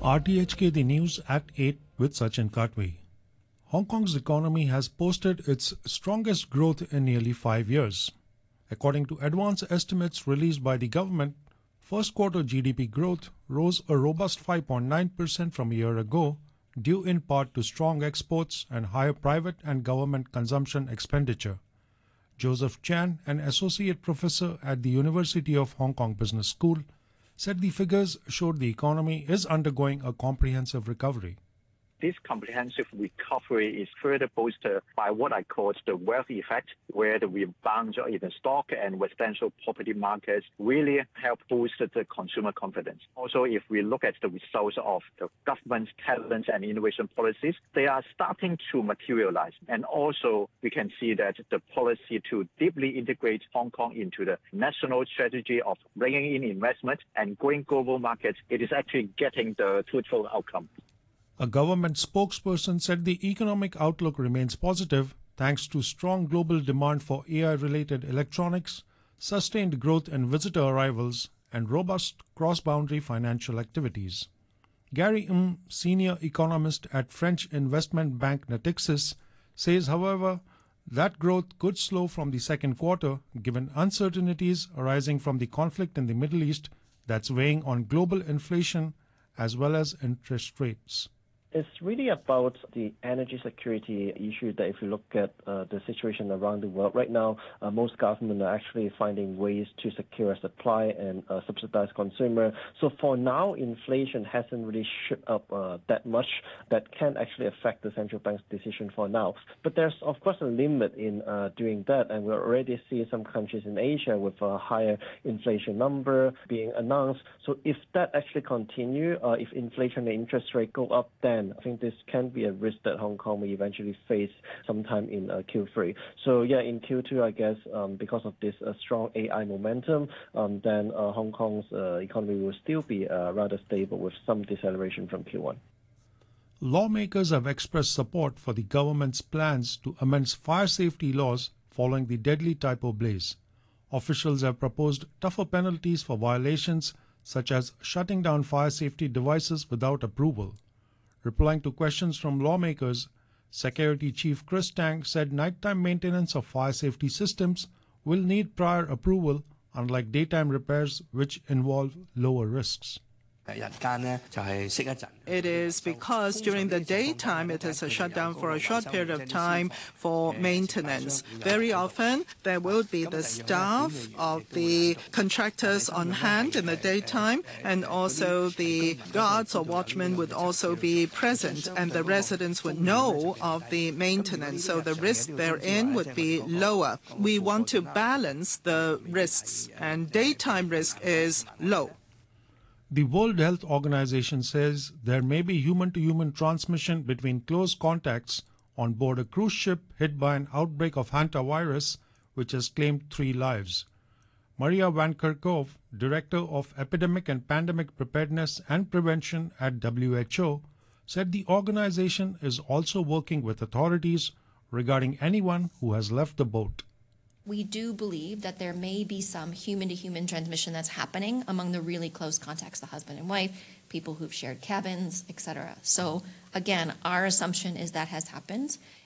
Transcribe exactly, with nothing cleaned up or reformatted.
R T H K The News at eight with Sachin Katwi. Hong Kong's economy has posted its strongest growth in nearly five years. According to advance estimates released by the government, first quarter G D P growth rose a robust five point nine percent from a year ago, due in part to strong exports and higher private and government consumption expenditure. Joseph Chan, an associate professor at the University of Hong Kong Business School, said the figures showed the economy is undergoing a comprehensive recovery. This comprehensive recovery is further boosted by what I call the wealth effect, where the rebound in the stock and residential property markets really help boost the consumer confidence. Also, if we look at the results of the government's talent and innovation policies, they are starting to materialize. And also, we can see that the policy to deeply integrate Hong Kong into the national strategy of bringing in investment and growing global markets, it is actually getting the fruitful outcome. A government spokesperson said the economic outlook remains positive thanks to strong global demand for A I-related electronics, sustained growth in visitor arrivals, and robust cross-boundary financial activities. Gary Ng, senior economist at French investment bank Natixis, says, however, that growth could slow from the second quarter given uncertainties arising from the conflict in the Middle East that's weighing on global inflation as well as interest rates. It's really about the energy security issue that if you look at uh, the situation around the world right now, uh, most governments are actually finding ways to secure supply and uh, subsidize consumer. So for now, inflation hasn't really shot up uh, that much that can actually affect the central bank's decision for now. But there's, of course, a limit in uh, doing that, and we're already seeing some countries in Asia with a higher inflation number being announced. So if that actually continue, uh, if inflation and interest rate go up, then I think this can be a risk that Hong Kong may eventually face sometime in uh, Q three. So yeah, in Q two, I guess, um, because of this uh, strong A I momentum, um, then uh, Hong Kong's uh, economy will still be uh, rather stable with some deceleration from Q one. Lawmakers have expressed support for the government's plans to amend fire safety laws following the deadly Typo blaze. Officials have proposed tougher penalties for violations such as shutting down fire safety devices without approval. Replying to questions from lawmakers, Security Chief Chris Tang said nighttime maintenance of fire safety systems will need prior approval, unlike daytime repairs which involve lower risks. It is because during the daytime it is a shutdown for a short period of time for maintenance. Very often there will be the staff of the contractors on hand in the daytime, and also the guards or watchmen would also be present, and the residents would know of the maintenance, so the risk therein would be lower. We want to balance the risks, and daytime risk is low. The World Health Organization says there may be human-to-human transmission between close contacts on board a cruise ship hit by an outbreak of hantavirus, which has claimed three lives. Maria Van Kerkhove, Director of Epidemic and Pandemic Preparedness and Prevention at W H O, said the organization is also working with authorities regarding anyone who has left the boat. We do believe that there may be some human-to-human transmission that's happening among the really close contacts, the husband and wife, people who've shared cabins, et cetera. So again, our assumption is that has happened,